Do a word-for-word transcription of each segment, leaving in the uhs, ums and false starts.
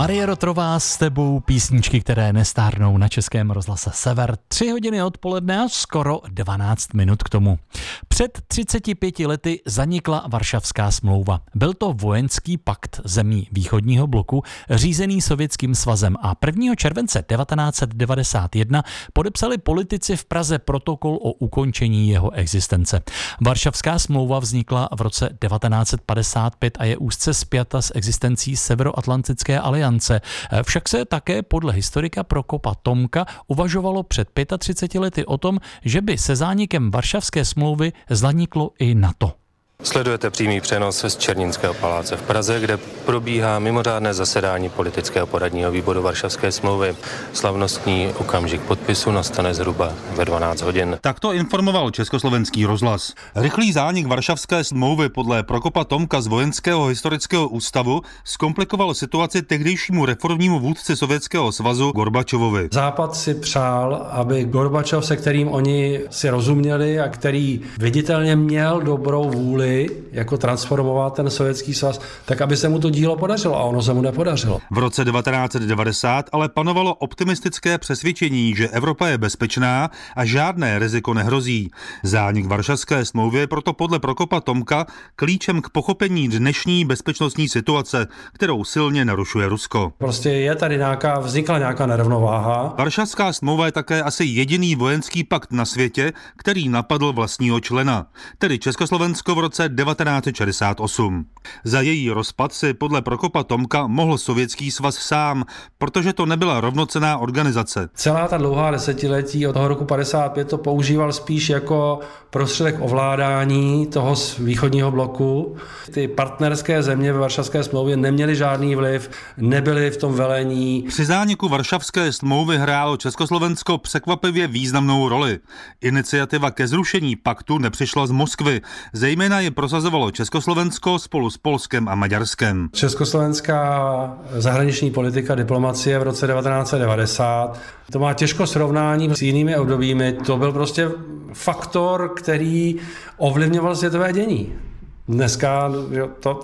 Marie Rotrová s tebou, písničky, které nestárnou na Českém rozhlase Sever. Tři hodiny odpoledne a skoro dvanáct minut k tomu. Před třiceti pěti lety zanikla Varšavská smlouva. Byl to vojenský pakt zemí východního bloku, řízený Sovětským svazem, a prvního července devatenáct set devadesát jedna podepsali politici v Praze protokol o ukončení jeho existence. Varšavská smlouva vznikla v roce devatenáct set padesát pět a je úzce spjata s existencí Severoatlantické aliance. Však se také podle historika Prokopa Tomka uvažovalo před třiceti pěti lety o tom, že by se zánikem Varšavské smlouvy zaniklo i NATO. Sledujete přímý přenos z Černínského paláce v Praze, kde probíhá mimořádné zasedání politického poradního výboru Varšavské smlouvy. Slavnostní okamžik podpisu nastane zhruba ve dvanáct hodin. Takto informoval Československý rozhlas. Rychlý zánik Varšavské smlouvy podle Prokopa Tomka z Vojenského historického ústavu zkomplikoval situaci tehdejšímu reformnímu vůdci Sovětského svazu Gorbačovovi. Západ si přál, aby Gorbačov, se kterým oni si rozuměli a který viditelně měl dobrou vůli jako transformovat ten Sovětský svaz, tak aby se mu to dílo podařilo, a ono se mu nepodařilo. V roce devatenáct set devadesát ale panovalo optimistické přesvědčení, že Evropa je bezpečná a žádné riziko nehrozí. Zánik Varšavské smlouvy je proto podle Prokopa Tomka klíčem k pochopení dnešní bezpečnostní situace, kterou silně narušuje Rusko. Prostě je tady nějaká, vznikla nějaká nerovnováha. Varšavská smlouva je také asi jediný vojenský pakt na světě, který napadl vlastního člena, tedy Československo v roce devatenáct set šedesát osm. Za její rozpad si podle Prokopa Tomka mohl Sovětský svaz sám, protože to nebyla rovnocenná organizace. Celá ta dlouhá desetiletí od toho roku padesát pět to používal spíš jako prostředek ovládání toho východního bloku. Ty partnerské země ve Varšavské smlouvě neměly žádný vliv, nebyly v tom velení. Při zániku Varšavské smlouvy hrálo Československo překvapivě významnou roli. Iniciativa ke zrušení paktu nepřišla z Moskvy, zejména je prosazovalo Československo spolu s Polskem a Maďarskem. Československá zahraniční politika, diplomacie v roce devatenáct set devadesát, to má těžko srovnání s jinými obdobími. To byl prostě faktor, který ovlivňoval světové dění. Dneska to, to,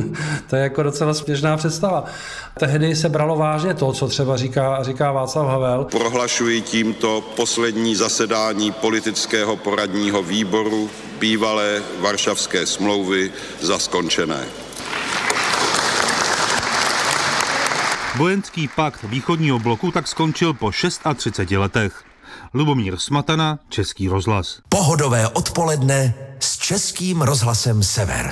to je jako docela směšná představa. Tehdy se bralo vážně to, co třeba říká, říká Václav Havel. Prohlašuji tímto poslední zasedání politického poradního výboru bývalé Varšavské smlouvy za skončené. Vojenský pakt východního bloku tak skončil po třiceti šesti letech. Lubomír Smatana, Český rozhlas. Pohodové odpoledne s Českým rozhlasem Sever.